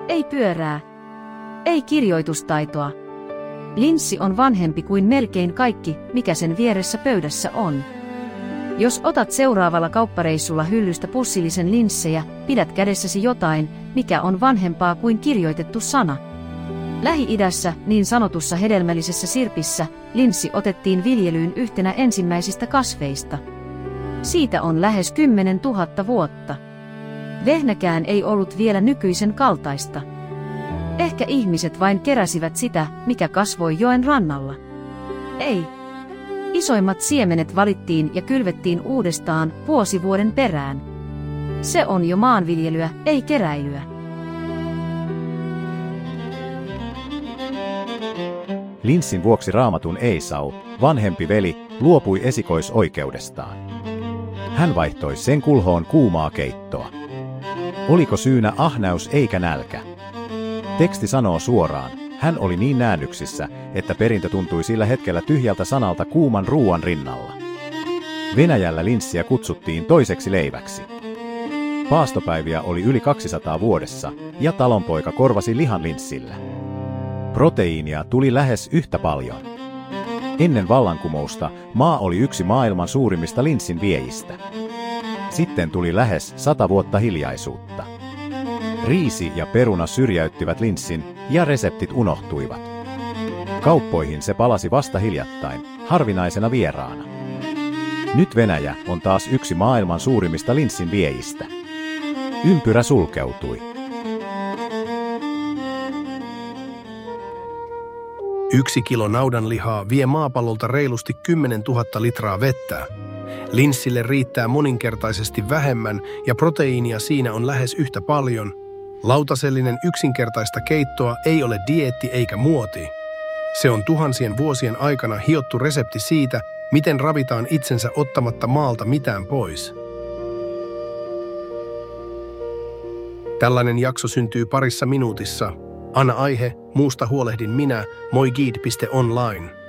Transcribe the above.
Ei pyörää. Ei kirjoitustaitoa. Linssi on vanhempi kuin melkein kaikki, mikä sen vieressä pöydässä on. Jos otat seuraavalla kauppareissulla hyllystä pussillisen linssejä, pidät kädessäsi jotain, mikä on vanhempaa kuin kirjoitettu sana. Lähi-idässä, niin sanotussa hedelmällisessä sirpissä, linssi otettiin viljelyyn yhtenä ensimmäisistä kasveista. Siitä on lähes 10 000 vuotta. Vehnäkään ei ollut vielä nykyisen kaltaista. Ehkä ihmiset vain keräsivät sitä, mikä kasvoi joen rannalla. Ei. Isoimmat siemenet valittiin ja kylvettiin uudestaan vuosi vuoden perään. Se on jo maanviljelyä, ei keräilyä. Linssin vuoksi Raamatun Eisau, vanhempi veli, luopui esikoisoikeudestaan. Hän vaihtoi sen kulhoon kuumaa keittoa. Oliko syynä ahneus eikä nälkä? Teksti sanoo suoraan, hän oli niin näännyksissä, että perintö tuntui sillä hetkellä tyhjältä sanalta kuuman ruuan rinnalla. Venäjällä linssiä kutsuttiin toiseksi leiväksi. Paastopäiviä oli yli 200 vuodessa, ja talonpoika korvasi lihan linssillä. Proteiinia tuli lähes yhtä paljon. Ennen vallankumousta maa oli yksi maailman suurimmista linssin viejistä. Sitten tuli lähes 100 vuotta hiljaisuutta. Riisi ja peruna syrjäyttivät linssin ja reseptit unohtuivat. Kauppoihin se palasi vasta hiljattain, harvinaisena vieraana. Nyt Venäjä on taas yksi maailman suurimmista linssin viejistä. Ympyrä sulkeutui. 1 kilo naudanlihaa vie maapallolta reilusti 10 000 litraa vettä. Linssille riittää moninkertaisesti vähemmän ja proteiinia siinä on lähes yhtä paljon. Lautasellinen yksinkertaista keittoa ei ole dieetti eikä muoti. Se on tuhansien vuosien aikana hiottu resepti siitä, miten ravitaan itsensä ottamatta maalta mitään pois. Tällainen jakso syntyy parissa minuutissa. Anna aihe, muusta huolehdin minä, moigid.online.